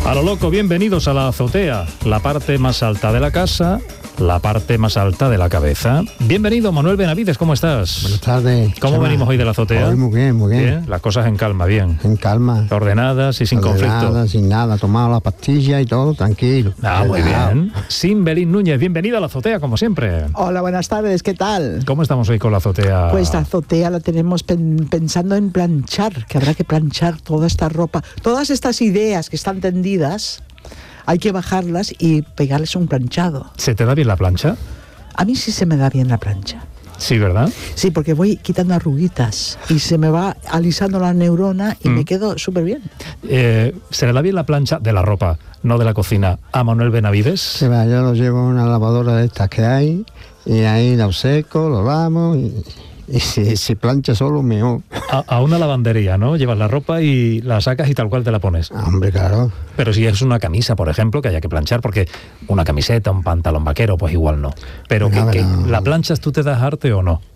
A lo loco, bienvenidos a la azotea, la parte más alta de la casa, la parte más alta de la cabeza. Bienvenido, Manuel Benavides, ¿cómo estás? Buenas tardes. ¿Cómo venimos hoy de la azotea? Hoy muy bien, muy bien. Bien, las cosas en calma, bien. En calma. Ordenadas y sin conflicto. Sin nada, tomado la pastilla y todo, tranquilo. Muy bien. Simbelín Núñez, bienvenido a la azotea, como siempre. Hola, buenas tardes, ¿qué tal? ¿Cómo estamos hoy con la azotea? Pues la azotea la tenemos pensando en planchar, que habrá que planchar toda esta ropa. Todas estas ideas que están tendidas, hay que bajarlas y pegarles un planchado. ¿Se te da bien la plancha? A mí sí se me da bien la plancha. Sí, ¿verdad? Sí, porque voy quitando arruguitas y se me va alisando la neurona y me quedo súper bien. ¿Se le da bien la plancha de la ropa, no de la cocina, a Manuel Benavides? Se va, yo lo llevo a una lavadora de estas que hay y ahí lo seco, lo lavo y si se plancha solo, mejor. A una lavandería, ¿no? Llevas la ropa y la sacas y tal cual te la pones. Hombre, claro. Pero si es una camisa, por ejemplo, que haya que planchar, porque una camiseta, un pantalón vaquero, pues igual no. Pero No, que no. ¿la planchas tú te das arte o no?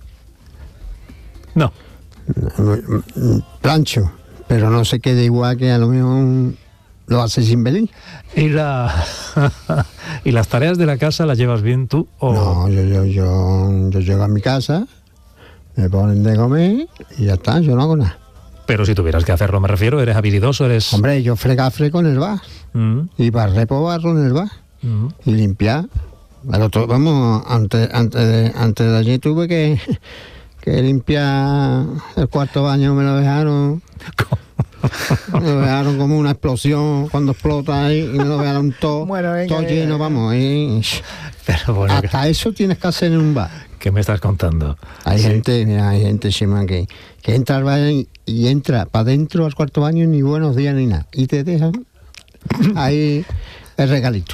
No. Plancho, pero no se quede igual que a lo mejor lo hace Simbelín. ¿Y ¿Y las tareas de la casa las llevas bien tú o...? No, yo llego a mi casa, me ponen de comer y ya está, yo no hago nada. Pero si tuvieras que hacerlo, me refiero, ¿eres habilidoso? ¿Eres...? Hombre, yo frego en el bar y barrer por barro en el bar y limpiar. Pero vamos, antes de allí tuve que limpiar el cuarto baño, me lo dejaron. Me lo dejaron como una explosión cuando explota ahí y me lo dejaron todo, Bueno, venga, todo lleno, vamos. Pero bueno, hasta eso tienes que hacer en un bar. ¿qué me estás contando? Hay Sí. gente Shima, que entra al baño y entra para adentro al cuarto baño y ni buenos días ni nada. Y te dejan ahí el regalito.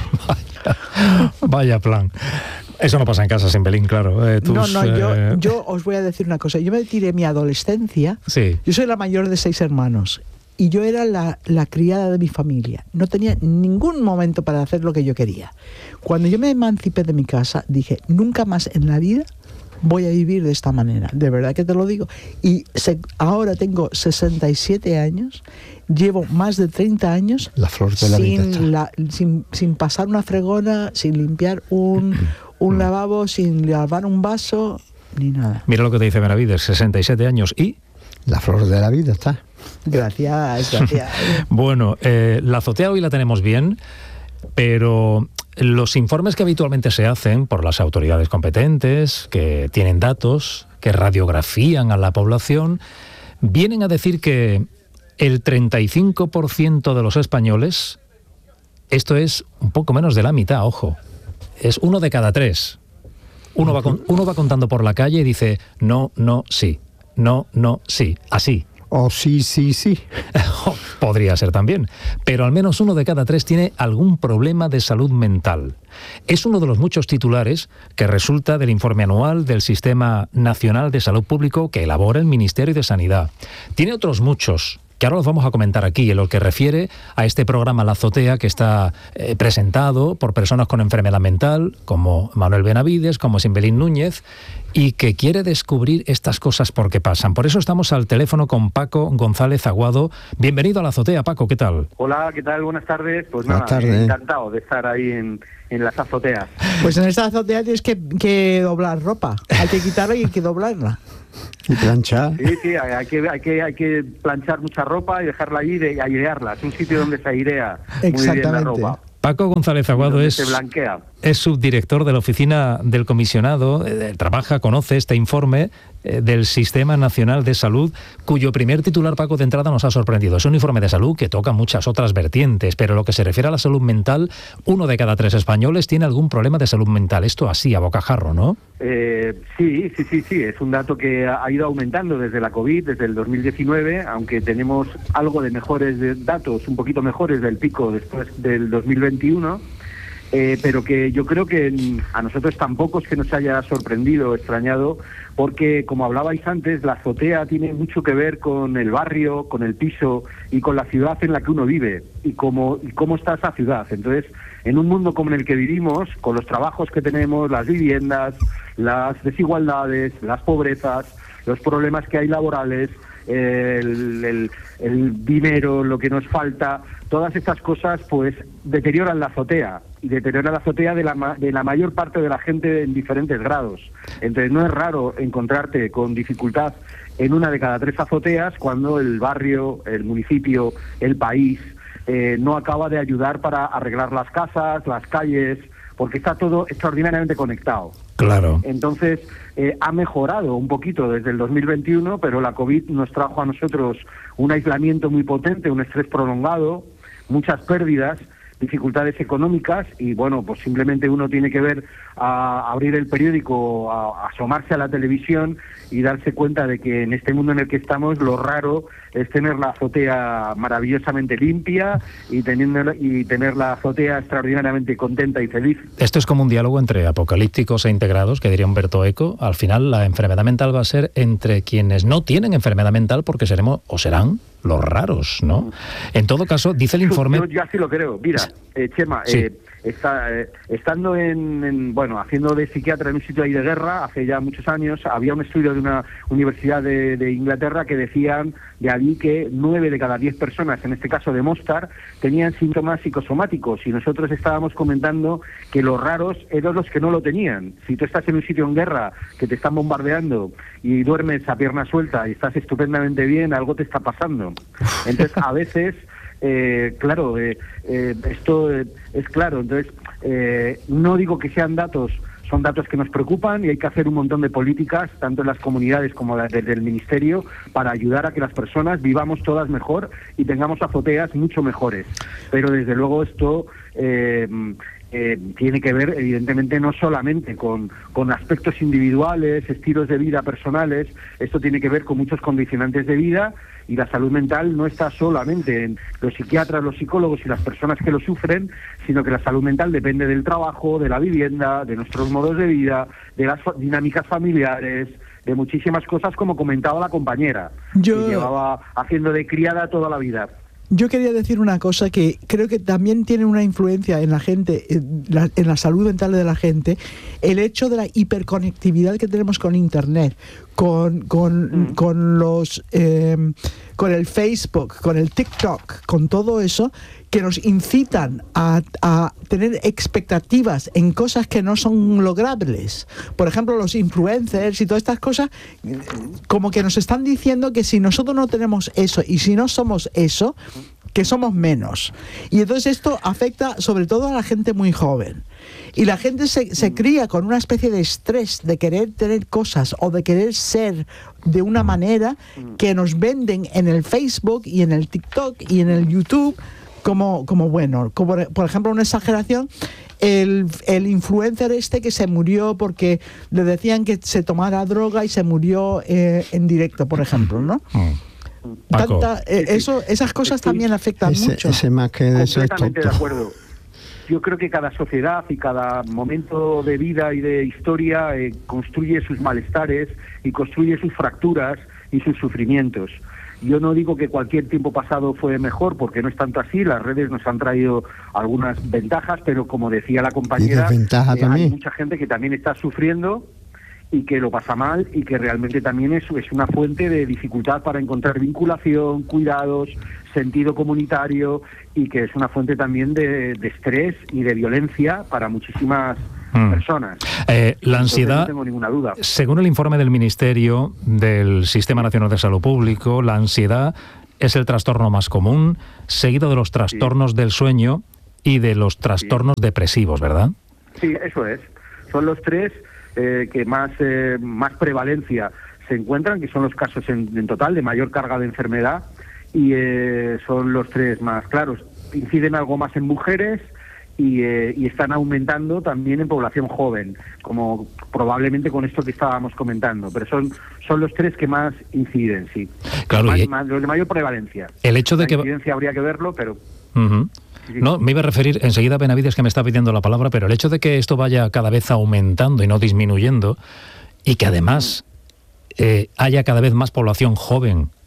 Vaya plan. Eso no pasa en casa, Simbelín, claro. Yo os voy a decir una cosa. Yo me tiré mi adolescencia. Sí. Yo soy la mayor de 6 hermanos y yo era la criada de mi familia. No tenía ningún momento para hacer lo que yo quería. Cuando yo me emancipé de mi casa, dije, nunca más en la vida voy a vivir de esta manera. De verdad que te lo digo. Y ahora tengo 67 años, llevo más de 30 años La flor de la vida sin pasar una fregona, sin limpiar un lavabo, sin lavar un vaso, ni nada. Mira lo que te dice Benavides, 67 años y... La flor de la vida está. Gracias. Bueno, la azotea hoy la tenemos bien, pero los informes que habitualmente se hacen por las autoridades competentes, que tienen datos, que radiografían a la población, vienen a decir que el 35% de los españoles, esto es un poco menos de la mitad, ojo, es 1 de cada 3. Uno va contando por la calle y dice no, sí, no, sí, así. Oh, sí. Podría ser también, pero al menos 1 de cada 3 tiene algún problema de salud mental. Es uno de los muchos titulares que resulta del informe anual del Sistema Nacional de Salud Público que elabora el Ministerio de Sanidad. Tiene otros muchos, que ahora los vamos a comentar aquí, en lo que refiere a este programa La Azotea, que está presentado por personas con enfermedad mental, como Manuel Benavides, como Simbelín Núñez, y que quiere descubrir estas cosas porque pasan. Por eso estamos al teléfono con Paco González Aguado. Bienvenido a La Azotea, Paco, ¿qué tal? Hola, ¿qué tal? Buenas tardes. Pues Buenas nada, tardes. encantado de estar ahí en las azoteas. Pues en esta azotea tienes que doblar ropa. Hay que quitarla y hay que doblarla. Y planchar. Sí, hay que planchar mucha ropa y dejarla ahí y airearla. Es un sitio donde se airea muy bien la Exactamente. ropa. Paco González Aguado Donde es... se blanquea. Es subdirector de la oficina del comisionado, conoce este informe del Sistema Nacional de Salud, cuyo primer titular, Paco, de entrada nos ha sorprendido. Es un informe de salud que toca muchas otras vertientes, pero lo que se refiere a la salud mental, 1 de cada 3 españoles tiene algún problema de salud mental. Esto así, a bocajarro, ¿no? Sí. Es un dato que ha ido aumentando desde la COVID, desde el 2019, aunque tenemos algo de mejores datos, un poquito mejores del pico después del 2021. Pero que yo creo que a nosotros tampoco es que nos haya sorprendido o extrañado, porque como hablabais antes, la azotea tiene mucho que ver con el barrio, con el piso y con la ciudad en la que uno vive y cómo está esa ciudad. Entonces, en un mundo como en el que vivimos, con los trabajos que tenemos, las viviendas, las desigualdades, las pobrezas, los problemas que hay laborales, el dinero, lo que nos falta, todas estas cosas pues deterioran la azotea, y deterioran la azotea de la mayor parte de la gente en diferentes grados. Entonces no es raro encontrarte con dificultad en una de cada 3 azoteas cuando el barrio, el municipio, el país no acaba de ayudar para arreglar las casas, las calles, porque está todo extraordinariamente conectado. Claro. Entonces, ha mejorado un poquito desde el 2021, pero la COVID nos trajo a nosotros un aislamiento muy potente, un estrés prolongado, muchas pérdidas, dificultades económicas, y bueno, pues simplemente uno tiene que ver, abrir el periódico, asomarse a la televisión y darse cuenta de que en este mundo en el que estamos lo raro es tener la azotea maravillosamente limpia y tener la azotea extraordinariamente contenta y feliz. Esto es como un diálogo entre apocalípticos e integrados, que diría Humberto Eco. Al final la enfermedad mental va a ser entre quienes no tienen enfermedad mental, porque seremos o serán los raros, ¿no? En todo caso, dice el informe... Yo así lo creo. Mira, Chema, sí. Estando haciendo de psiquiatra en un sitio ahí de guerra, hace ya muchos años, había un estudio de una universidad de Inglaterra que decían de allí que 9 de cada 10 personas, en este caso de Mostar, tenían síntomas psicosomáticos, y nosotros estábamos comentando que los raros eran los que no lo tenían. Si tú estás en un sitio en guerra, que te están bombardeando y duermes a pierna suelta y estás estupendamente bien, algo te está pasando. Entonces, a veces... esto es claro. Entonces, no digo que sean datos, son datos que nos preocupan, y hay que hacer un montón de políticas, tanto en las comunidades como desde el Ministerio, para ayudar a que las personas vivamos todas mejor y tengamos azoteas mucho mejores. Pero desde luego esto... tiene que ver, evidentemente, no solamente con aspectos individuales, estilos de vida personales. Esto tiene que ver con muchos condicionantes de vida, y la salud mental no está solamente en los psiquiatras, los psicólogos y las personas que lo sufren, sino que la salud mental depende del trabajo, de la vivienda, de nuestros modos de vida, de las dinámicas familiares, de muchísimas cosas, como comentaba la compañera, que llevaba haciendo de criada toda la vida. Yo quería decir una cosa que creo que también tiene una influencia en la gente, en la salud mental de la gente, el hecho de la hiperconectividad que tenemos con Internet, con el Facebook, con el TikTok, con todo eso, que nos incitan a tener expectativas en cosas que no son logrables. Por ejemplo, los influencers y todas estas cosas, como que nos están diciendo que si nosotros no tenemos eso y si no somos eso, que somos menos. Y entonces esto afecta sobre todo a la gente muy joven. Y la gente se cría con una especie de estrés de querer tener cosas o de querer ser de una manera que nos venden en el Facebook y en el TikTok y en el YouTube como por ejemplo, una exageración, el influencer que se murió porque le decían que se tomara droga y se murió en directo, por ejemplo, ¿no? Esas cosas también afectan mucho. Completamente de acuerdo. Yo creo que cada sociedad y cada momento de vida y de historia construye sus malestares y construye sus fracturas y sus sufrimientos. Yo no digo que cualquier tiempo pasado fue mejor, porque no es tanto así. Las redes nos han traído algunas ventajas, pero como decía la compañera, hay mucha gente que también está sufriendo y que lo pasa mal, y que realmente también es una fuente de dificultad para encontrar vinculación, cuidados, sentido comunitario, y que es una fuente también de estrés y de violencia para muchísimas personas. La ansiedad, no tengo ninguna duda. Según el informe del Ministerio del Sistema Nacional de Salud Público, la ansiedad es el trastorno más común, seguido de los trastornos del sueño y de los trastornos depresivos, ¿verdad? Sí, eso es. Son los tres que más prevalencia se encuentran, que son los casos en total de mayor carga de enfermedad, y son los tres más claros. Inciden algo más en mujeres, y están aumentando también en población joven, como probablemente con esto que estábamos comentando, pero son los tres que más inciden, sí. Claro, los de mayor prevalencia. El hecho de la incidencia habría que verlo, pero... Sí. No, me iba a referir, enseguida Benavides, que me está pidiendo la palabra, pero el hecho de que esto vaya cada vez aumentando y no disminuyendo, y que además haya cada vez más población joven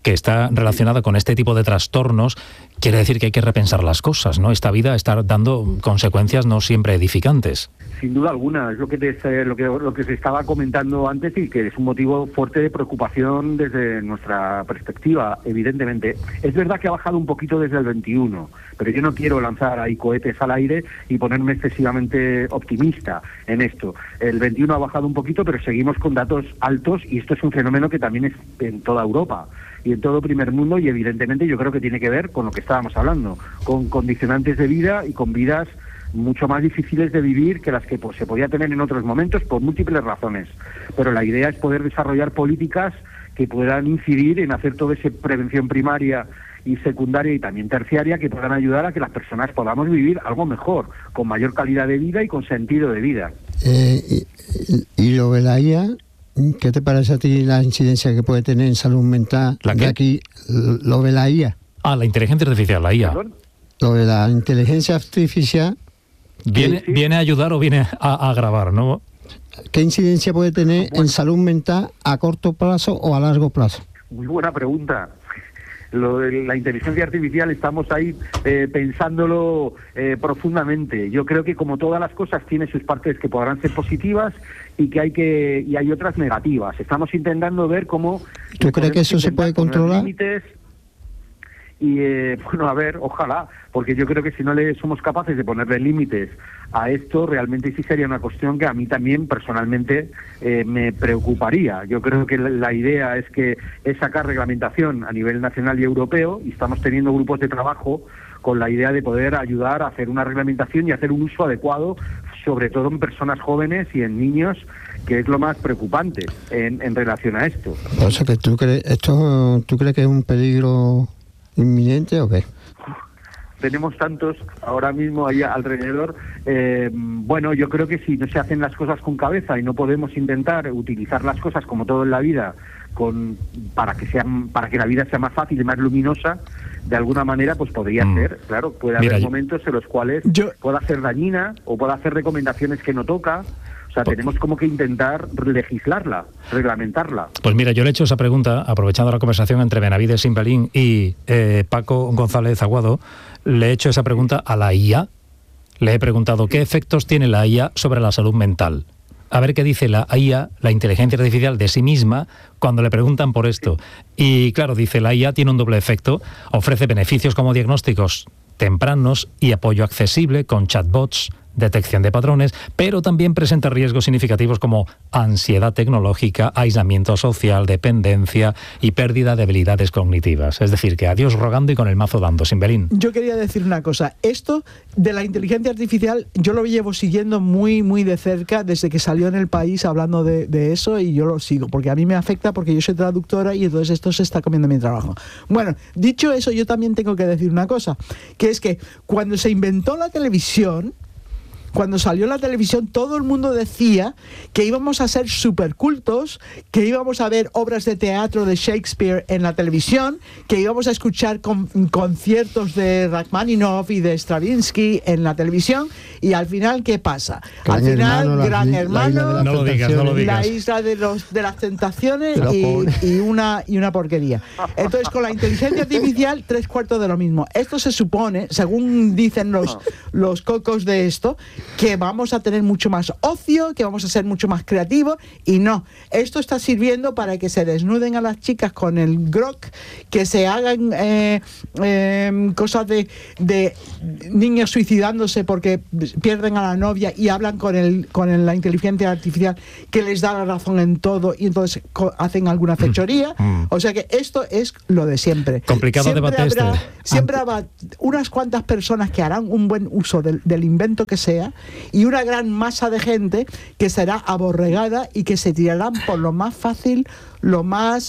que está relacionada con este tipo de trastornos, quiere decir que hay que repensar las cosas, ¿no? Esta vida está dando consecuencias no siempre edificantes. Sin duda alguna, es lo que se estaba comentando antes y que es un motivo fuerte de preocupación desde nuestra perspectiva, evidentemente. Es verdad que ha bajado un poquito desde el 21, pero yo no quiero lanzar ahí cohetes al aire y ponerme excesivamente optimista en esto. El 21 ha bajado un poquito, pero seguimos con datos altos y esto es un fenómeno que también es en toda Europa y en todo primer mundo, y evidentemente yo creo que tiene que ver con lo que estábamos hablando, con condicionantes de vida y con vidas mucho más difíciles de vivir que las que se podía tener en otros momentos por múltiples razones. Pero la idea es poder desarrollar políticas que puedan incidir en hacer toda esa prevención primaria y secundaria y también terciaria, que puedan ayudar a que las personas podamos vivir algo mejor, con mayor calidad de vida y con sentido de vida. Y lo de la IA, ¿qué te parece a ti la incidencia que puede tener en salud mental de aquí, lo de la IA? La inteligencia artificial, la IA. ¿Perdón? Lo de la inteligencia artificial... Viene a ayudar o viene a agravar, ¿no? ¿Qué incidencia puede tener en salud mental a corto plazo o a largo plazo? Muy buena pregunta. Lo de la inteligencia artificial estamos ahí pensándolo profundamente. Yo creo que como todas las cosas tiene sus partes que podrán ser positivas y hay otras negativas. Estamos intentando ver cómo... ¿Tú crees que eso se puede controlar? Límites. Y bueno, a ver, ojalá, porque yo creo que si no somos capaces de ponerle límites a esto, realmente sí sería una cuestión que a mí también personalmente me preocuparía. Yo creo que la idea es sacar reglamentación a nivel nacional y europeo, y estamos teniendo grupos de trabajo con la idea de poder ayudar a hacer una reglamentación y hacer un uso adecuado, sobre todo en personas jóvenes y en niños, que es lo más preocupante en relación a esto. O sea, que ¿tú crees que es un peligro inminente o qué? Tenemos tantos ahora mismo ahí alrededor. Bueno, yo creo que si no se hacen las cosas con cabeza y no podemos intentar utilizar las cosas como todo en la vida para que la vida sea más fácil y más luminosa, de alguna manera pues podría ser, claro, puede haber momentos en los cuales pueda ser dañina o pueda hacer recomendaciones que no toca. O sea, tenemos como que intentar legislarla, reglamentarla. Pues mira, yo le he hecho esa pregunta, aprovechando la conversación entre Benavides Simbelín y Paco González Aguado, le he hecho esa pregunta a la IA. Le he preguntado qué efectos tiene la IA sobre la salud mental. A ver qué dice la IA, la inteligencia artificial, de sí misma cuando le preguntan por esto. Y claro, dice, la IA tiene un doble efecto, ofrece beneficios como diagnósticos tempranos y apoyo accesible con chatbots, detección de patrones, pero también presenta riesgos significativos como ansiedad tecnológica, aislamiento social, dependencia y pérdida de habilidades cognitivas. Es decir, que a Dios rogando y con el mazo dando. Simbelín. Yo quería decir una cosa. Esto de la inteligencia artificial yo lo llevo siguiendo muy, muy de cerca desde que salió en El País hablando de eso, y yo lo sigo, porque a mí me afecta porque yo soy traductora y entonces esto se está comiendo mi trabajo. Bueno, dicho eso, yo también tengo que decir una cosa, que es que cuando se inventó la televisión, cuando salió la televisión, todo el mundo decía que íbamos a ser supercultos, que íbamos a ver obras de teatro de Shakespeare en la televisión, que íbamos a escuchar conciertos de Rachmaninoff y de Stravinsky en la televisión, y al final, ¿qué pasa? Al final, Gran Hermano, no lo digas. La isla de las tentaciones y una porquería. Entonces, con la inteligencia artificial, 3/4 de lo mismo. Esto se supone, según dicen los cocos de esto, que vamos a tener mucho más ocio, que vamos a ser mucho más creativos, y no. Esto está sirviendo para que se desnuden a las chicas con el grok, que se hagan cosas de niños suicidándose porque pierden a la novia y hablan con la inteligencia artificial que les da la razón en todo, y entonces hacen alguna fechoría. O sea que esto es lo de siempre. Complicado debate Siempre habrá unas cuantas personas que harán un buen uso del invento que sea, y una gran masa de gente que será aborregada y que se tirarán por lo más fácil, lo más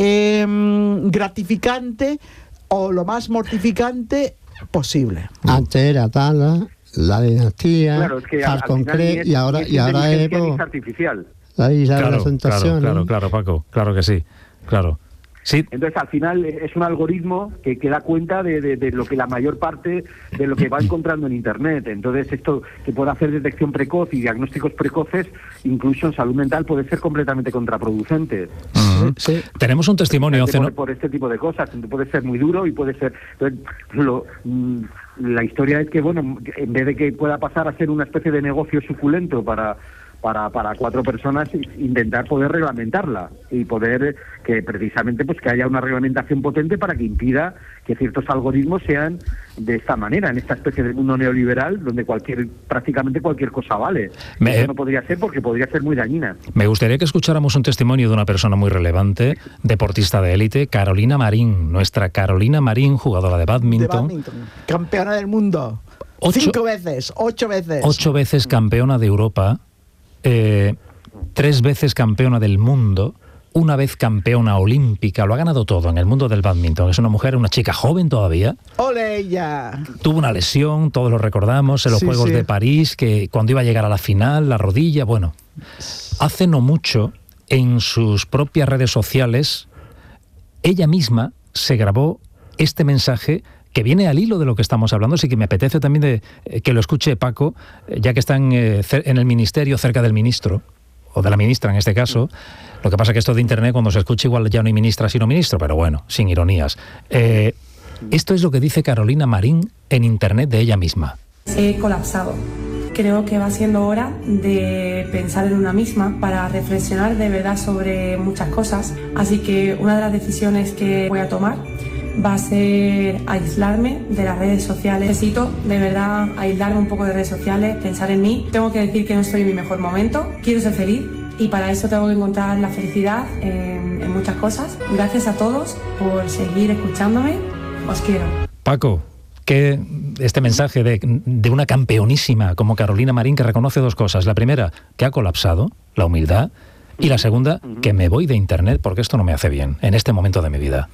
gratificante o lo más mortificante posible. Antes era Tala, la dinastía, claro, es que Concret, y ahora es artificial. La isla de las tentaciones. Claro, Paco, claro que sí, claro. Sí. Entonces, al final, es un algoritmo que da cuenta de lo que la mayor parte de lo que va encontrando en Internet. Entonces, esto que puede hacer detección precoz y diagnósticos precoces, incluso en salud mental, puede ser completamente contraproducente. Sí. Tenemos un testimonio por este tipo de cosas. Puede ser muy duro y puede ser... La historia es que, bueno, en vez de que pueda pasar a ser una especie de negocio suculento para 4 personas, intentar poder reglamentarla y poder que precisamente pues que haya una reglamentación potente para que impida que ciertos algoritmos sean de esta manera, en esta especie de mundo neoliberal donde prácticamente cualquier cosa vale. Eso no podría ser, porque podría ser muy dañina. Me gustaría que escucháramos un testimonio de una persona muy relevante, deportista de élite, Carolina Marín, nuestra Carolina Marín, jugadora de bádminton. Campeona del mundo. 8 veces. 8 veces campeona de Europa. 3 veces campeona del mundo, 1 vez campeona olímpica, lo ha ganado todo en el mundo del bádminton. Es una mujer, una chica joven todavía. ¡Ole ella! Tuvo una lesión, todos lo recordamos, en los Juegos de París, que cuando iba a llegar a la final, la rodilla, bueno. Hace no mucho, en sus propias redes sociales, ella misma se grabó este mensaje que viene al hilo de lo que estamos hablando, así que me apetece también que lo escuche Paco, ya que están en el ministerio, cerca del ministro, o de la ministra en este caso. Lo que pasa es que esto de Internet, cuando se escucha, igual ya no hay ministra sino ministro, pero bueno, sin ironías. Esto es lo que dice Carolina Marín en Internet de ella misma. He colapsado. Creo que va siendo hora de pensar en una misma para reflexionar de verdad sobre muchas cosas. Así que una de las decisiones que voy a tomar va a ser aislarme de las redes sociales. Necesito de verdad aislarme un poco de redes sociales, pensar en mí. Tengo que decir que no estoy en mi mejor momento, quiero ser feliz y para eso tengo que encontrar la felicidad en muchas cosas. Gracias a todos por seguir escuchándome, os quiero. Paco, que este mensaje de una campeonísima como Carolina Marín, que reconoce 2 cosas. La primera, que ha colapsado, la humildad, y la segunda, que me voy de Internet porque esto no me hace bien en este momento de mi vida.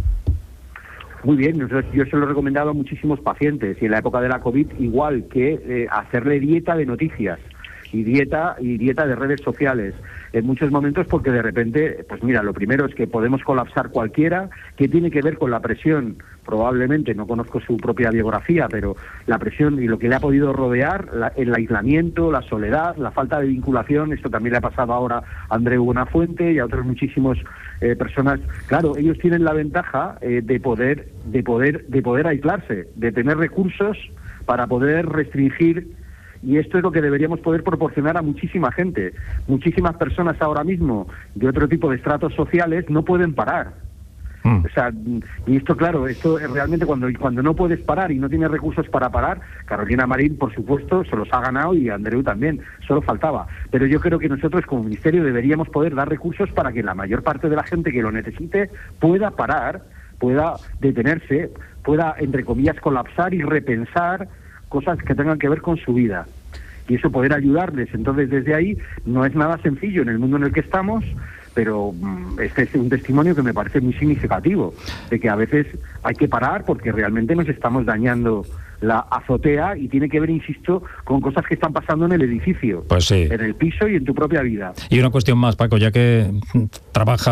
Muy bien, yo se lo he recomendado a muchísimos pacientes y en la época de la COVID igual que hacerle dieta de noticias y dieta de redes sociales en muchos momentos, porque de repente, pues mira, lo primero es que podemos colapsar cualquiera, que tiene que ver con la presión, probablemente, no conozco su propia biografía, pero la presión y lo que le ha podido rodear, el aislamiento, la soledad, la falta de vinculación. Esto también le ha pasado ahora a Andreu Buenafuente y a otros muchísimos personas. Claro, ellos tienen la ventaja de poder aislarse, de tener recursos para poder restringir. Y esto es lo que deberíamos poder proporcionar a muchísima gente. Muchísimas personas ahora mismo de otro tipo de estratos sociales no pueden parar. O sea, y esto, claro, esto es realmente cuando no puedes parar y no tienes recursos para parar. Carolina Marín, por supuesto, se los ha ganado, y Andreu también, solo faltaba. Pero yo creo que nosotros como ministerio deberíamos poder dar recursos para que la mayor parte de la gente que lo necesite pueda parar, pueda detenerse, pueda, entre comillas, colapsar y repensar cosas que tengan que ver con su vida, y eso poder ayudarles. Entonces, desde ahí no es nada sencillo en el mundo en el que estamos, pero este es un testimonio que me parece muy significativo, de que a veces hay que parar porque realmente nos estamos dañando la azotea, y tiene que ver, insisto, con cosas que están pasando en el edificio, pues sí, en el piso y en tu propia vida. Y una cuestión más, Paco, ya que trabaja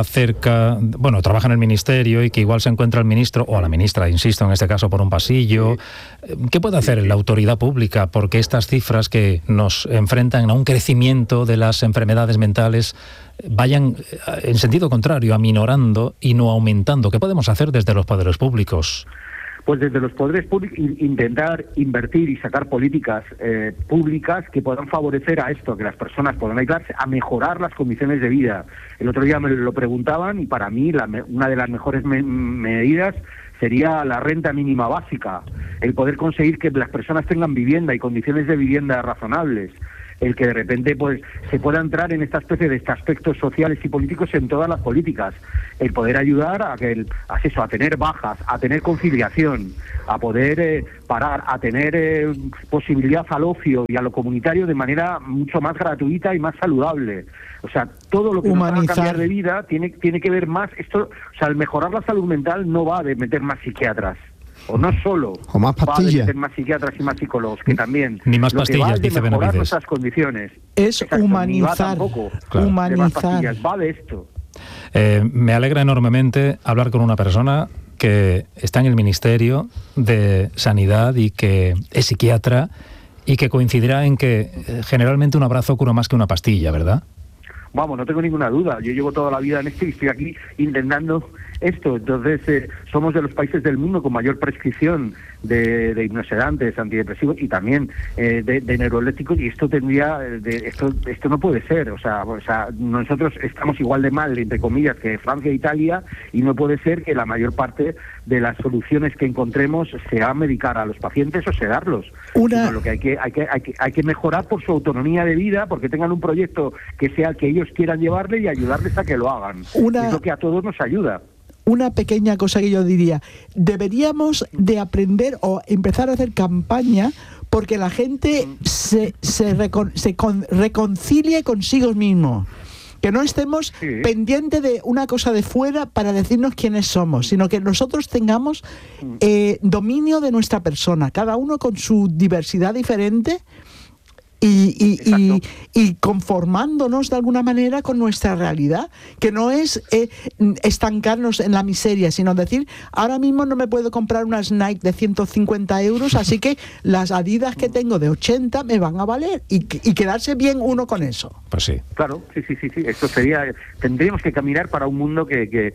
en el ministerio y que igual se encuentra el ministro o la ministra, insisto, en este caso por un pasillo, ¿qué puede hacer la autoridad pública? Porque estas cifras que nos enfrentan a un crecimiento de las enfermedades mentales vayan en sentido contrario, aminorando y no aumentando. ¿Qué podemos hacer desde los poderes públicos? Pues desde los poderes públicos intentar invertir y sacar políticas públicas que puedan favorecer a esto, que las personas puedan ayudarse a mejorar las condiciones de vida. El otro día me lo preguntaban, y para mí una de las mejores medidas sería la renta mínima básica, el poder conseguir que las personas tengan vivienda y condiciones de vivienda razonables, el que de repente pues se pueda entrar en esta especie de aspectos sociales y políticos en todas las políticas, el poder ayudar a tener bajas, a tener conciliación, a poder parar, a tener posibilidad al ocio y a lo comunitario de manera mucho más gratuita y más saludable. O sea, todo lo que nos va a cambiar de vida tiene que ver más esto. O sea, el mejorar la salud mental no va de meter más psiquiatras, o no solo o más pastillas, va a meter más psiquiatras y más psicólogos, que también, ni más pastillas, dice Benavides. Nuestras condiciones es humanizar, tampoco, claro. Humanizar. Va de esto. Me alegra enormemente hablar con una persona que está en el Ministerio de Sanidad y que es psiquiatra y que coincidirá en que generalmente un abrazo cura más que una pastilla, ¿verdad? Vamos, no tengo ninguna duda. Yo llevo toda la vida en esto y estoy aquí intentando esto. Entonces, somos de los países del mundo con mayor prescripción de hipnosedantes, antidepresivos y también de neuroléticos, y esto tendría, esto no puede ser. O sea, nosotros estamos igual de mal, entre comillas, que Francia e Italia, y no puede ser que la mayor parte de las soluciones que encontremos sea medicar a los pacientes o sedarlos. Sino lo que hay que mejorar por su autonomía de vida, porque tengan un proyecto que sea el que ellos quieran llevarle y ayudarles a que lo hagan. Es lo que a todos nos ayuda. Una pequeña cosa que yo diría, deberíamos de aprender o empezar a hacer campaña porque la gente se reconcilie consigo mismo. Que no estemos pendientes de una cosa de fuera para decirnos quiénes somos, sino que nosotros tengamos dominio de nuestra persona, cada uno con su diversidad diferente, y conformándonos de alguna manera con nuestra realidad, que no es estancarnos en la miseria, sino decir, ahora mismo no me puedo comprar unas Nike de 150 euros, así que las Adidas que tengo de 80 me van a valer, y quedarse bien uno con eso. Pues sí. Claro, sí. Esto sería, tendríamos que caminar para un mundo que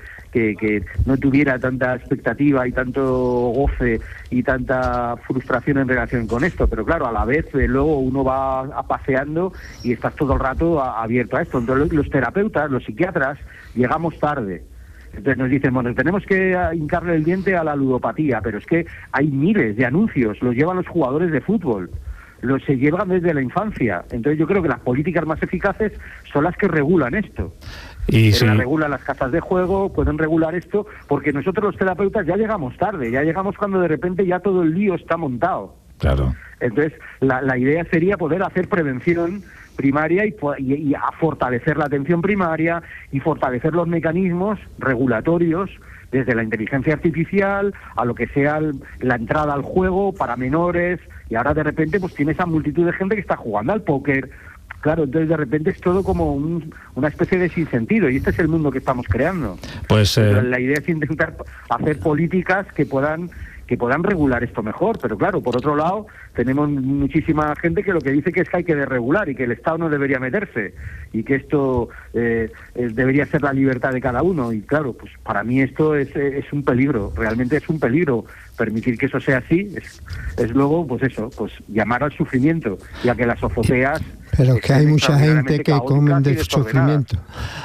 no tuviera tanta expectativa y tanto goce y tanta frustración en relación con esto, pero claro, a la vez luego uno va paseando y estás todo el rato abierto a esto. Entonces los terapeutas, los psiquiatras, llegamos tarde. Entonces nos dicen, bueno, tenemos que hincarle el diente a la ludopatía, pero es que hay miles de anuncios, los llevan los jugadores de fútbol, se llevan desde la infancia. Entonces yo creo que las políticas más eficaces son las que regulan esto. Y sí. Regulan las casas de juego, pueden regular esto, porque nosotros los terapeutas ya llegamos tarde, ya llegamos cuando de repente ya todo el lío está montado. Claro. Entonces, la idea sería poder hacer prevención primaria y a fortalecer la atención primaria y fortalecer los mecanismos regulatorios, desde la inteligencia artificial a lo que sea la entrada al juego para menores, y ahora de repente pues tiene esa multitud de gente que está jugando al póker. Claro, entonces de repente es todo como una especie de sinsentido, y este es el mundo que estamos creando. Pues la idea es intentar hacer políticas que puedan regular esto mejor, pero claro, por otro lado, tenemos muchísima gente que lo que dice que es que hay que desregular y que el Estado no debería meterse y que esto debería ser la libertad de cada uno, y claro, pues para mí esto es un peligro, realmente es un peligro. Permitir que eso sea así es luego, pues eso, pues llamar al sufrimiento, ya que las azoteas... Pero que hay mucha gente que come del sufrimiento.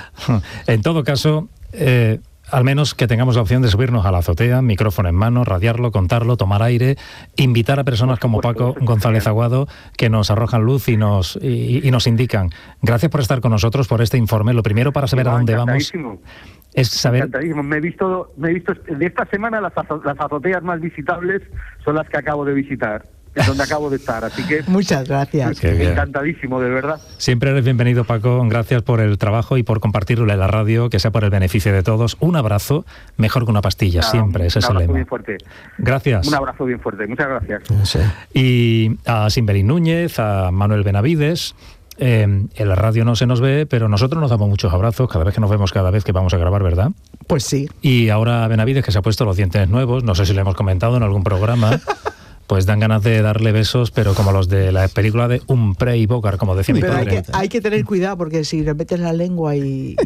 En todo caso... al menos que tengamos la opción de subirnos a la azotea, micrófono en mano, radiarlo, contarlo, tomar aire, invitar a personas como Paco González Aguado, que nos arrojan luz y nos indican. Gracias por estar con nosotros, por este informe. Lo primero, para saber a dónde vamos, es saber... Encantadísimo. Me he visto de esta semana las azoteas más visitables son las que acabo de visitar, es donde acabo de estar, así que... Muchas gracias. Encantadísimo, de verdad. Siempre eres bienvenido, Paco. Gracias por el trabajo y por compartirlo en la radio, que sea por el beneficio de todos. Un abrazo, mejor que una pastilla, siempre, ese es el lema. Un abrazo bien fuerte. Gracias. Un abrazo bien fuerte, muchas gracias. Sí. Y a Simbelín Núñez, a Manuel Benavides. En la radio no se nos ve, pero nosotros nos damos muchos abrazos cada vez que nos vemos, cada vez que vamos a grabar, ¿verdad? Pues sí. Y ahora Benavides, que se ha puesto los dientes nuevos, no sé si lo hemos comentado en algún programa... Pues dan ganas de darle besos, pero como los de la película de Humphrey Bogart, como decía mi padre. Hay que tener cuidado, porque si le metes la lengua y...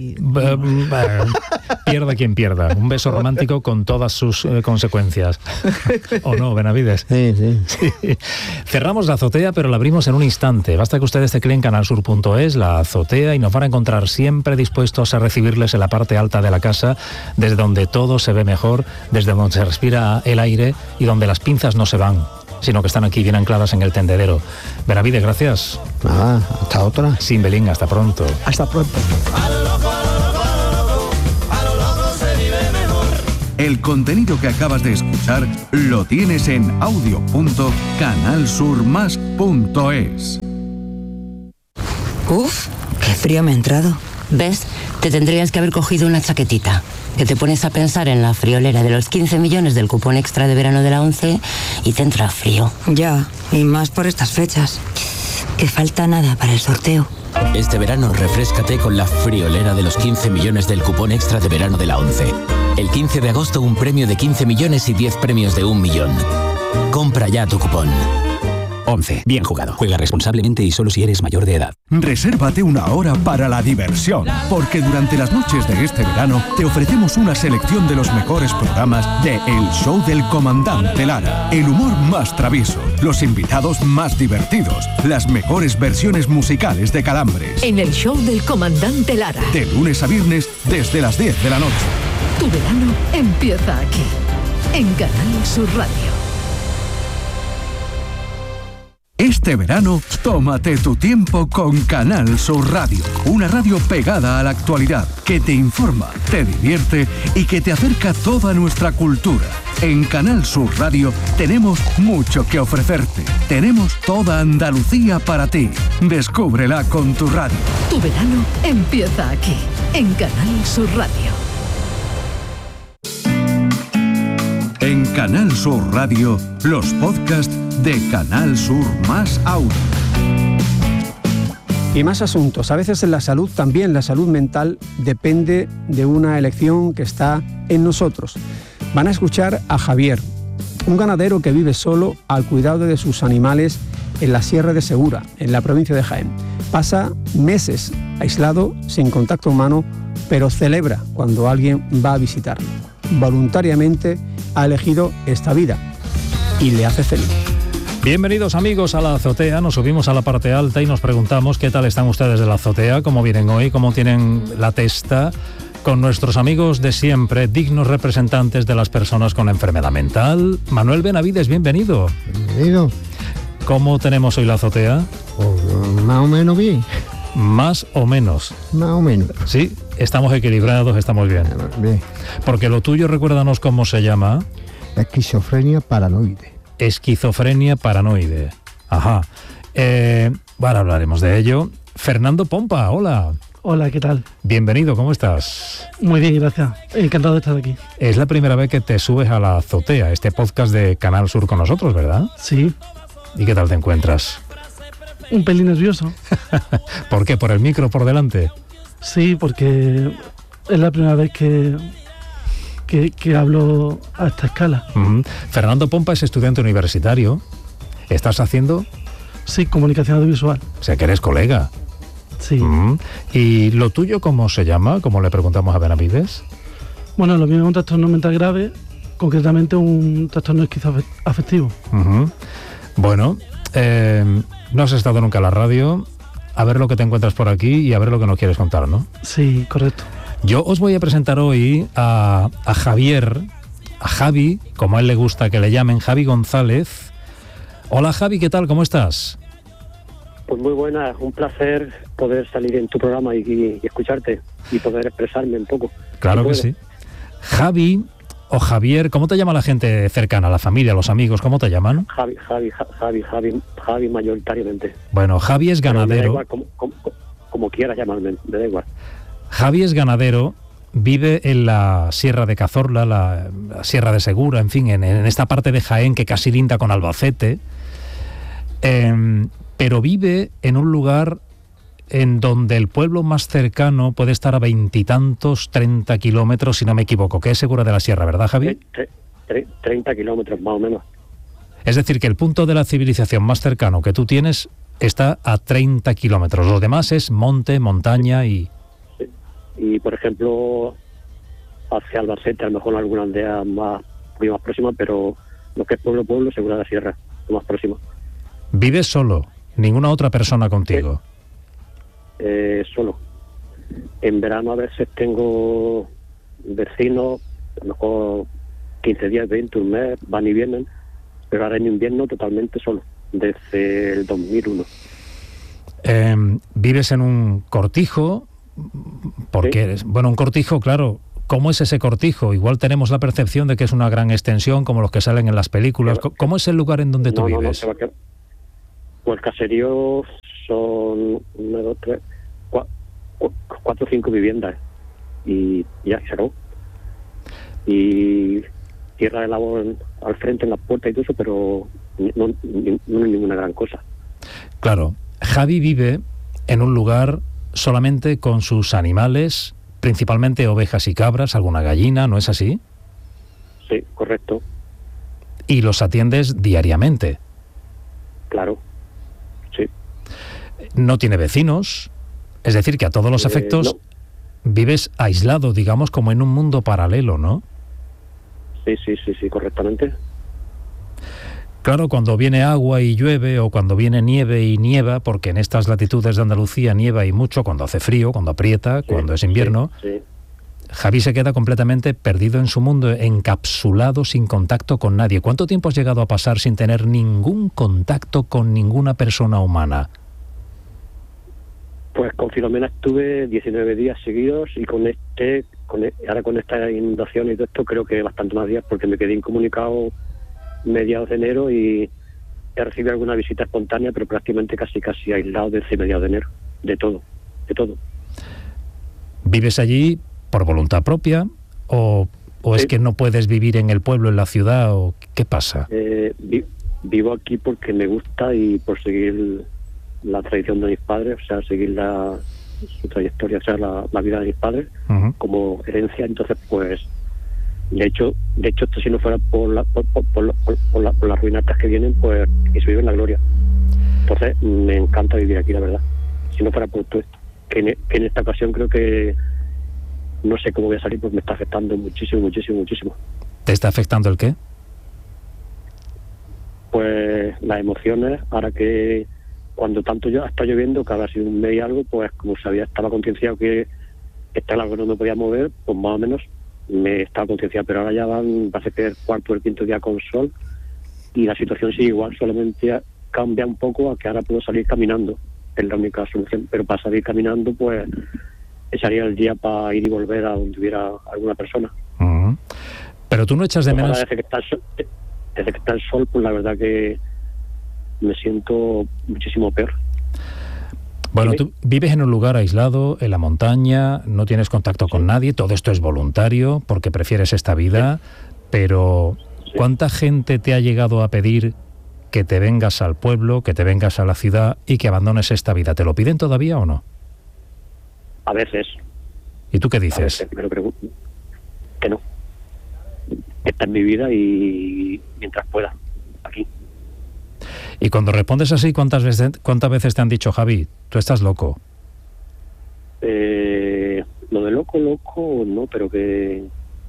Pierda quien pierda. Un beso romántico con todas sus consecuencias. ¿O no, Benavides? Sí. Cerramos la azotea, pero la abrimos en un instante. Basta que ustedes tecleen canalsur.es, la azotea, y nos van a encontrar siempre dispuestos a recibirles en la parte alta de la casa, desde donde todo se ve mejor, desde donde se respira el aire y donde las pinzas no se van, sino que están aquí bien ancladas en el tendedero. Benavides, gracias. Nada, hasta otra. Simbelín, hasta pronto. Hasta pronto. El contenido que acabas de escuchar lo tienes en audio.canalsurmas.es. Uf, qué frío me ha entrado. ¿Ves? Te tendrías que haber cogido una chaquetita. Que te pones a pensar en la friolera de los 15 millones del cupón extra de verano de la ONCE y te entra frío. Ya, y más por estas fechas. Que falta nada para el sorteo. Este verano refréscate con la friolera de los 15 millones del cupón extra de verano de la ONCE. El 15 de agosto un premio de 15 millones y 10 premios de 1 millón. Compra ya tu cupón. ONCE. Bien jugado. Juega responsablemente y solo si eres mayor de edad. Resérvate una hora para la diversión, porque durante las noches de este verano te ofrecemos una selección de los mejores programas de El Show del Comandante Lara. El humor más travieso, los invitados más divertidos, las mejores versiones musicales de Calambres. En El Show del Comandante Lara. De lunes a viernes desde las 10 de la noche. Tu verano empieza aquí, en Canal Sur Radio. Este verano, tómate tu tiempo con Canal Sur Radio, una radio pegada a la actualidad, que te informa, te divierte y que te acerca toda nuestra cultura. En Canal Sur Radio tenemos mucho que ofrecerte. Tenemos toda Andalucía para ti. Descúbrela con tu radio. Tu verano empieza aquí, en Canal Sur Radio. En Canal Sur Radio, los podcasts de Canal Sur Más Audio. Y más asuntos. A veces en la salud, también la salud mental, depende de una elección que está en nosotros. Van a escuchar a Javier, un ganadero que vive solo al cuidado de sus animales en la Sierra de Segura, en la provincia de Jaén. Pasa meses aislado, sin contacto humano, pero celebra cuando alguien va a visitarlo. Voluntariamente ha elegido esta vida y le hace feliz. Bienvenidos amigos a la azotea, nos subimos a la parte alta y nos preguntamos qué tal están ustedes de la azotea, cómo vienen hoy, cómo tienen la testa, con nuestros amigos de siempre, dignos representantes de las personas con enfermedad mental. Manuel Benavides, bienvenido. Bienvenido. ¿Cómo tenemos hoy la azotea? Pues, más o menos bien. Más o menos. Más o menos. Sí, estamos equilibrados, estamos bien. Bien. Porque lo tuyo, recuérdanos cómo se llama. Esquizofrenia paranoide. Esquizofrenia paranoide. Ajá. Bueno, hablaremos de ello. Fernando Pompa, hola. Hola, ¿qué tal? Bienvenido, ¿cómo estás? Muy bien, gracias. Encantado de estar aquí. Es la primera vez que te subes a la azotea, este podcast de Canal Sur con nosotros, ¿verdad? Sí. ¿Y qué tal te encuentras? Un pelín nervioso. ¿Por qué? ¿Por el micro por delante? Sí, porque es la primera vez que hablo a esta escala. Fernando Pompa es estudiante universitario. ¿Estás haciendo? Sí, comunicación audiovisual. O sea, que eres colega. Sí. ¿Y lo tuyo cómo se llama? ¿Cómo le preguntamos a Benavides? Bueno, lo mío es un trastorno mental grave, concretamente un trastorno esquizoafectivo. Bueno, no has estado nunca en la radio. A ver lo que te encuentras por aquí y a ver lo que nos quieres contar, ¿no? Sí, correcto. Yo os voy a presentar hoy a Javier, a Javi, como a él le gusta que le llamen, Javi González. Hola Javi, ¿qué tal? ¿Cómo estás? Pues muy buena, un placer poder salir en tu programa y escucharte y poder expresarme un poco. Claro que sí. Javi o Javier, ¿cómo te llama la gente cercana, la familia, los amigos? ¿Cómo te llaman? Javi mayoritariamente. Bueno, Javi es ganadero. Me da igual, como quieras llamarme, me da igual. Javi es ganadero, vive en la Sierra de Cazorla, la Sierra de Segura, en fin, en esta parte de Jaén que casi linda con Albacete, pero vive en un lugar en donde el pueblo más cercano puede estar a 20 y tantos, 30 kilómetros, si no me equivoco, que es Segura de la Sierra, ¿verdad, Javi? 30 kilómetros, más o menos. Es decir, que el punto de la civilización más cercano que tú tienes está a 30 kilómetros. Los demás es monte, montaña y... Sí. Y, por ejemplo, hacia Albacete, a lo mejor alguna aldea más próxima, pero lo que es pueblo, Segura de la Sierra, lo más próximo. ¿Vives solo? ¿Ninguna otra persona contigo? Solo. En verano a veces tengo vecinos, a lo mejor 15 días, 20, un mes, van y vienen, pero ahora en invierno totalmente solo, desde el 2001. ¿Vives en un cortijo? Porque eres, bueno, un cortijo, claro. ¿Cómo es ese cortijo? Igual tenemos la percepción de que es una gran extensión, como los que salen en las películas. ¿Cómo es el lugar en donde tú vives? Pues el caserío son 1, 2, 3, 4 o 5 viviendas y ya se acabó. Y tierra de labor al frente, en la puerta y todo eso, pero no es ninguna gran cosa. Claro, Javi vive en un lugar solamente con sus animales, principalmente ovejas y cabras, alguna gallina, ¿no es así? Sí, correcto. Y los atiendes diariamente. Claro, sí. No tiene vecinos, es decir, que a todos los efectos vives aislado, digamos, como en un mundo paralelo, ¿no? Sí, correctamente. Claro, cuando viene agua y llueve, o cuando viene nieve y nieva, porque en estas latitudes de Andalucía nieva y mucho, cuando hace frío, cuando aprieta, cuando es invierno, Javi se queda completamente perdido en su mundo, encapsulado, sin contacto con nadie. ¿Cuánto tiempo has llegado a pasar sin tener ningún contacto con ninguna persona humana? Pues con Filomena estuve 19 días seguidos, y ahora con esta inundación y todo esto creo que bastante más días, porque me quedé incomunicado mediados de enero y he recibido alguna visita espontánea, pero prácticamente casi aislado desde mediados de enero, de todo. ¿Vives allí por voluntad propia o es que no puedes vivir en el pueblo, en la ciudad, o qué pasa? Vivo aquí porque me gusta y por seguir la tradición de mis padres, o sea, seguir su trayectoria, o sea, la vida de mis padres como herencia. Entonces, pues, de hecho, esto si no fuera por las ruinatas que vienen, pues, y se vive en la gloria. Entonces, me encanta vivir aquí, la verdad. Si no fuera por todo esto, que en esta ocasión creo que no sé cómo voy a salir, porque me está afectando muchísimo. ¿Te está afectando el qué? Pues las emociones, ahora que cuando está lloviendo, que ahora ha sido un mes y algo, pues como estaba concienciado que estaba algo que no me podía mover, pues más o menos me estaba concienciado, pero ahora ya parece que el cuarto o el quinto día con sol y la situación sigue igual, solamente cambia un poco a que ahora puedo salir caminando, es la única solución, pero para salir caminando pues sería el día para ir y volver a donde hubiera alguna persona. Pero tú no echas de menos... Desde que está el sol, pues la verdad que me siento muchísimo peor. Bueno, tú vives en un lugar aislado, en la montaña, no tienes contacto con nadie, todo esto es voluntario porque prefieres esta vida, pero ¿cuánta gente te ha llegado a pedir que te vengas al pueblo, que te vengas a la ciudad y que abandones esta vida? ¿Te lo piden todavía o no? A veces. ¿Y tú qué dices? Me lo pregunto. Que no. Esta es mi vida y mientras pueda, aquí. Y cuando respondes así, ¿cuántas veces te han dicho, Javi, tú estás loco? Lo de loco, no, pero que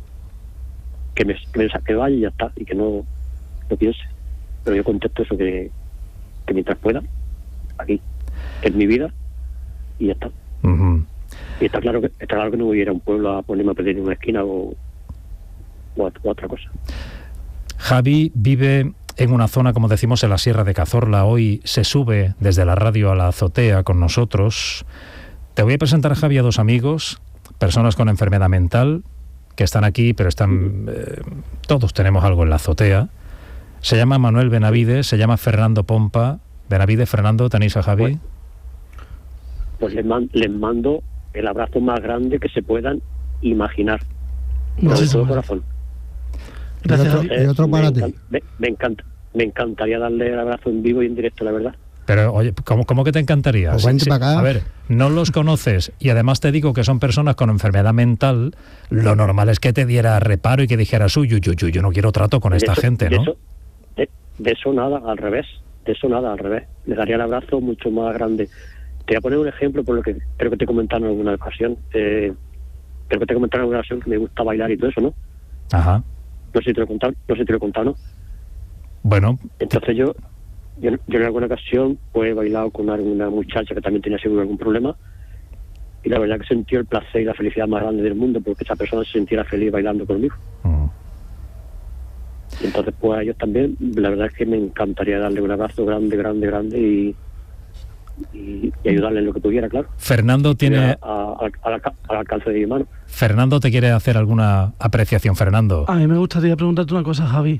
vaya y ya está, y que no piense. Pero yo contesto eso, que mientras pueda, aquí, que es mi vida, y ya está. Y está claro que no voy a ir a un pueblo a ponerme a pedir en una esquina o otra cosa. Javi vive en una zona, como decimos, en la Sierra de Cazorla. Hoy se sube desde la radio a la azotea con nosotros. Te voy a presentar a Javi a dos amigos, personas con enfermedad mental, que están aquí, pero están... todos tenemos algo en la azotea. Se llama Manuel Benavides, se llama Fernando Pompa. Benavides, Fernando, ¿tenéis a Javi? Pues les mando el abrazo más grande que se puedan imaginar. De todo corazón. Gracias. Y otro para ti. Me encantaría darle el abrazo en vivo y en directo, la verdad. Pero, oye, ¿cómo que te encantaría? Pues vente para acá. A ver, no los conoces y además te digo que son personas con enfermedad mental. Lo normal es que te diera reparo y que dijeras, uy, yo no quiero trato con esta gente, ¿no? De eso nada, al revés. Le daría el abrazo mucho más grande. Te voy a poner un ejemplo por lo que creo que te he comentado en alguna ocasión. Que me gusta bailar y todo eso, ¿no? Ajá. No sé si te lo he contado, ¿no? Bueno. Entonces yo en alguna ocasión pues he bailado con una muchacha que también tenía seguro algún problema, y la verdad que sentí el placer y la felicidad más grande del mundo porque esa persona se sintiera feliz bailando conmigo. Y entonces pues a ellos también, la verdad es que me encantaría darle un abrazo grande y ayudarle en lo que pudiera, claro. Fernando tiene... al alcance de mi mano. Fernando te quiere hacer alguna apreciación, Fernando. A mí me gustaría preguntarte una cosa, Javi.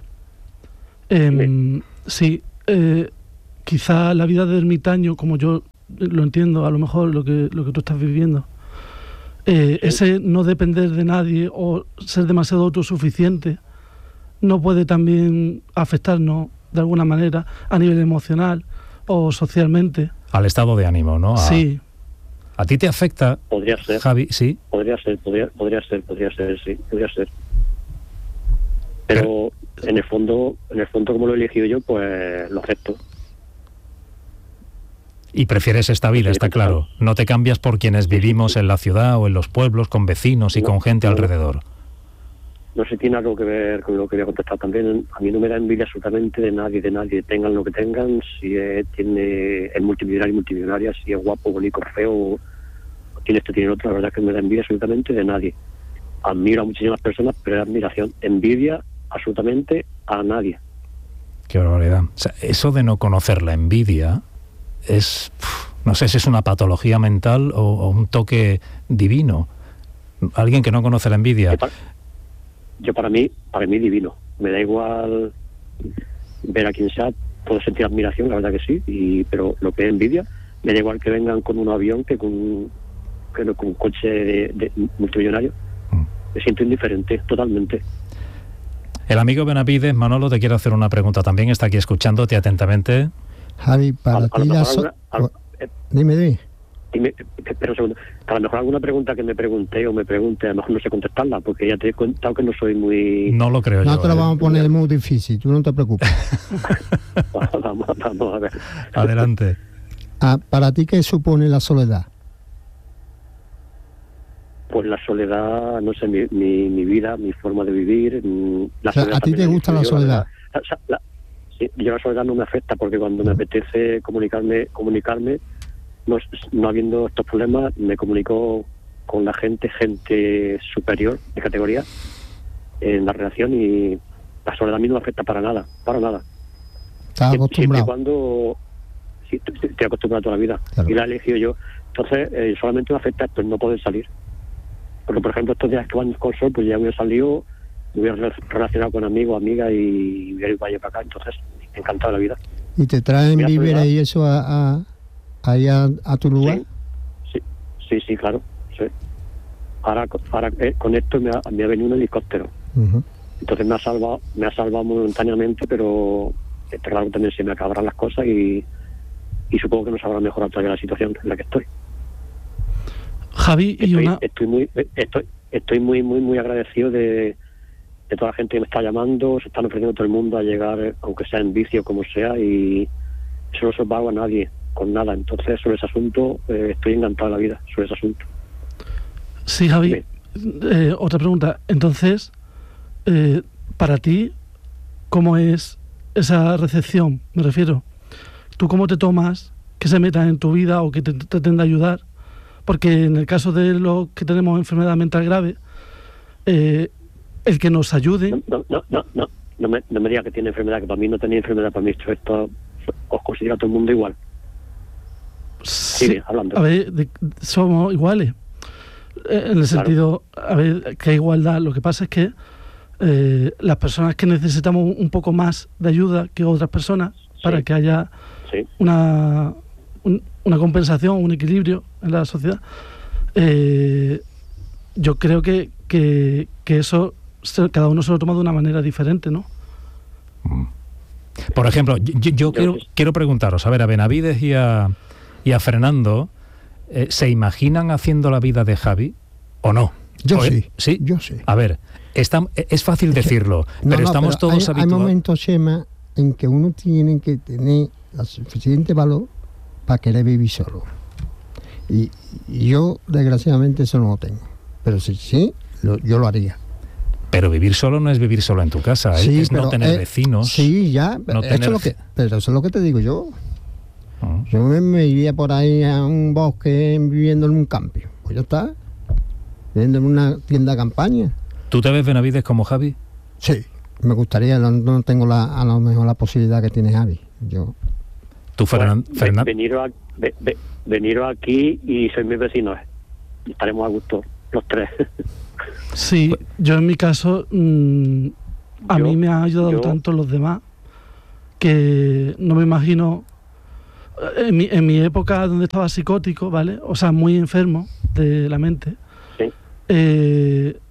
Sí, quizá la vida de ermitaño, como yo lo entiendo, a lo mejor lo que tú estás viviendo, ese no depender de nadie o ser demasiado autosuficiente, no puede también afectarnos de alguna manera a nivel emocional o socialmente. Al estado de ánimo, ¿no? Sí. ¿A ti te afecta? Podría ser. Javi, sí. Podría ser, sí, podría ser. Pero en el fondo, como lo he elegido yo, pues lo acepto. Y prefieres esta vida, está claro. No te cambias por quienes vivimos en la ciudad o en los pueblos, con vecinos y con gente alrededor. No sé si tiene algo que ver con lo que voy a contestar también. A mí no me da envidia absolutamente de nadie. Tengan lo que tengan, si tiene el multimillonaria, si es guapo, bonito, feo, o tiene esto, tiene otro. La verdad es que no me da envidia absolutamente de nadie. Admiro a muchísimas personas, pero es admiración. Envidia absolutamente a nadie. Qué barbaridad. O sea, eso de no conocer la envidia es, no sé si es una patología mental o un toque divino. Alguien que no conoce la envidia. Para mí divino. Me da igual ver a quien sea, puedo sentir admiración, la verdad que sí, pero lo que es envidia, me da igual que vengan con un avión que con un coche de multimillonario. Me siento indiferente, totalmente. El amigo Benavides, Manolo, te quiere hacer una pregunta también, está aquí escuchándote atentamente. Javi, para ti Dime. Espera un segundo. A lo mejor alguna pregunta que me pregunte, a lo mejor no sé contestarla, porque ya te he contado que no soy muy... No lo creo yo. No te lo vamos a poner muy difícil, tú no te preocupes. Vamos a ver. Adelante. ¿Para ti qué supone la soledad? Pues la soledad, no sé, mi vida, mi forma de vivir... ¿A ti te gusta la soledad? Sí, yo la soledad no me afecta, porque cuando me apetece comunicarme, no habiendo estos problemas, me comunico con la gente superior de categoría en la relación, y la soledad a mí no me afecta para nada. ¿Estás acostumbrado? Siempre y cuando... Sí, estoy acostumbrado toda la vida, claro. Y la he elegido yo. Entonces, solamente me afecta esto, no poder salir. Porque, por ejemplo, estos días que van con sol, pues ya me he salido, me voy a relacionar con amigos, amigas, y voy a ir para allá para acá. Entonces, encantado de la vida. ¿Y te traen víveres y eso ahí a tu lugar? Sí, claro. Sí. Ahora con esto me ha venido un helicóptero. Uh-huh. Entonces me ha salvado momentáneamente, pero está claro que también se me acabarán las cosas y supongo que no sabrá mejorar todavía la situación en la que estoy. Javi, estoy muy agradecido de toda la gente que me está llamando. Se están ofreciendo todo el mundo a llegar, aunque sea en vicio, como sea, y eso no se paga a nadie con nada. Entonces, sobre ese asunto, estoy encantado de la vida, sobre ese asunto. Sí, Javi, otra pregunta. Entonces, para ti, ¿cómo es esa recepción? Me refiero, ¿tú cómo te tomas que se metan en tu vida o que te traten de ayudar? Porque en el caso de los que tenemos enfermedad mental grave, el que nos ayude... No me diga que tiene enfermedad, que para mí no tenía enfermedad, para mí esto os considera a todo el mundo igual. Sí, hablando. A ver, somos iguales. En el sentido, a ver, que hay igualdad. Lo que pasa es que las personas que necesitamos un poco más de ayuda que otras personas, para que haya una compensación, un equilibrio en la sociedad, yo creo que eso cada uno se lo toma de una manera diferente, ¿no? Por ejemplo, yo quiero preguntaros, a ver, a Benavides y a Fernando, ¿se imaginan haciendo la vida de Javi o no? Yo sí. ¿Sí? Yo sí. A ver, es fácil decirlo, pero estamos todos habituados. Hay momentos, Chema, en que uno tiene que tener el suficiente valor para querer vivir solo. Y yo, desgraciadamente, eso no lo tengo. Pero sí, yo lo haría. Pero vivir solo no es vivir solo en tu casa, sí, es no tener vecinos. Sí, ya, pero eso es lo que te digo yo. Yo me iría por ahí a un bosque viviendo en un camping. Pues ya está, viviendo en una tienda de campaña. ¿Tú te ves, Benavides, como Javi? Sí, me gustaría, no tengo a lo mejor la posibilidad que tiene Javi. ¿Tú, Fernando? Veniros aquí y sois mis vecinos. Estaremos a gusto los tres. Sí, yo en mi caso, a mí me ha ayudado tanto los demás que no me imagino, en mi época donde estaba psicótico, ¿vale? O sea, muy enfermo de la mente,